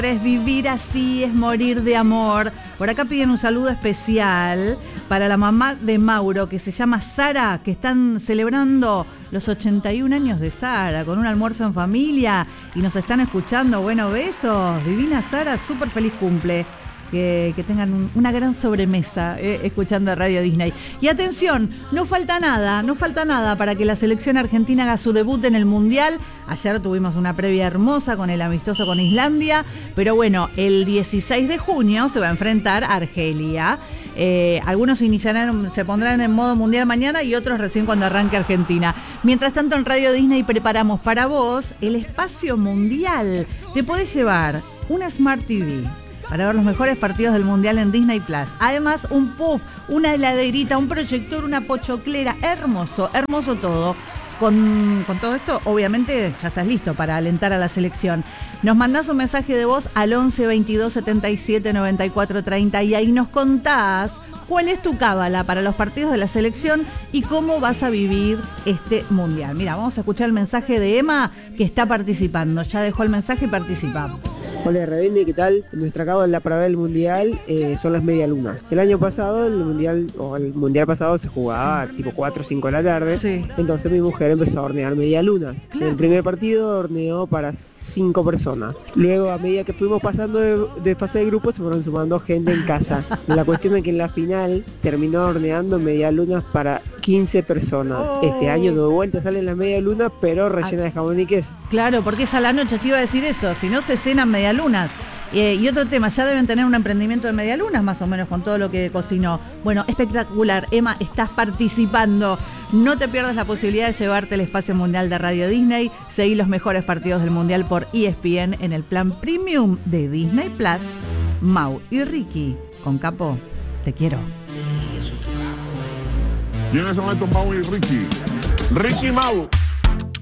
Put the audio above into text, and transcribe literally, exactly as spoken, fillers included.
Vivir así es morir de amor. Por acá piden un saludo especial para la mamá de Mauro, que se llama Sara, que están celebrando los ochenta y un años de Sara, con un almuerzo en familia, y nos están escuchando. Bueno, besos. Divina Sara, súper feliz cumple. Que, que tengan un, una gran sobremesa eh, escuchando Radio Disney. Y atención, no falta nada, no falta nada para que la selección argentina haga su debut en el Mundial. Ayer tuvimos una previa hermosa con el amistoso con Islandia, pero bueno, el dieciséis de junio se va a enfrentar a Argelia. Eh, algunos iniciarán, se pondrán en modo mundial mañana y otros recién cuando arranque Argentina. Mientras tanto, en Radio Disney preparamos para vos el espacio mundial. Te podés llevar una Smart T V para ver los mejores partidos del Mundial en Disney Plus. Además, un puff, una heladerita, un proyector, una pochoclera. Hermoso, hermoso todo. Con, con todo esto, obviamente, ya estás listo para alentar a la selección. Nos mandás un mensaje de voz al once veintidós setenta y siete noventa y cuatro treinta y ahí nos contás cuál es tu cábala para los partidos de la selección y cómo vas a vivir este Mundial. Mira, vamos a escuchar el mensaje de Emma, que está participando. Ya dejó el mensaje y participa. Hola Rebende, ¿qué tal? Nuestra cábala para ver el mundial eh, son las medialunas. El año pasado, el mundial o el mundial pasado se jugaba sí. tipo cuatro o cinco de la tarde. Sí. Entonces mi mujer empezó a hornear medialunas. Claro. En el primer partido horneó para cinco personas. Luego, a medida que fuimos pasando de, de fase de grupo, se fueron sumando gente en casa. La cuestión es que en la final terminó horneando medialunas para quince personas. Oh. Este año de vuelta salen las medialunas, pero rellena ah. de jamón y queso. Claro, porque es a la noche, te iba a decir eso. Si no, se cenan medialunas. Eh, y otro tema, ya deben tener un emprendimiento de medialunas más o menos con todo lo que cocinó. Bueno, espectacular. Emma, estás participando. No te pierdas la posibilidad de llevarte el espacio mundial de Radio Disney. Seguí los mejores partidos del mundial por E S P N en el plan premium de Disney Plus. Mau y Ricky con Capo, te quiero. Y en ese momento Mau y Ricky. Ricky Mau.